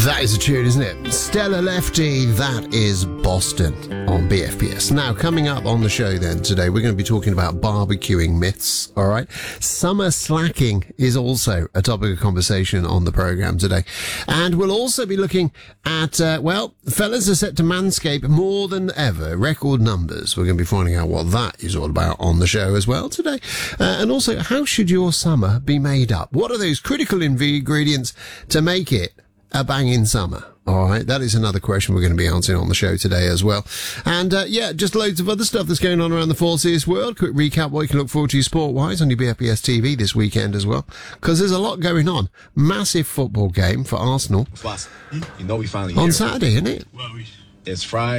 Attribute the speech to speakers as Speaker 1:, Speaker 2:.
Speaker 1: That is a tune, isn't it? Stella Lefty, that is Boston on BFPS. Now, coming up on the show then today, we're going to be talking about barbecuing myths, all right? Summer slacking is also a topic of conversation on the programme today. And we'll also be looking at, fellas are set to manscape more than ever, record numbers. We're going to be finding out what that is all about on the show as well today. And also, how should your summer be made up? What are those critical ingredients to make it a banging summer? All right, that is another question we're going to be answering on the show today as well. And, just loads of other stuff that's going on around the Four Seas world. Quick recap what you can look forward to sport-wise on your BFPS TV this weekend as well. Because there's a lot going on. Massive football game for Arsenal.
Speaker 2: You know we finally
Speaker 1: on Saturday, isn't it?
Speaker 2: It's Friday.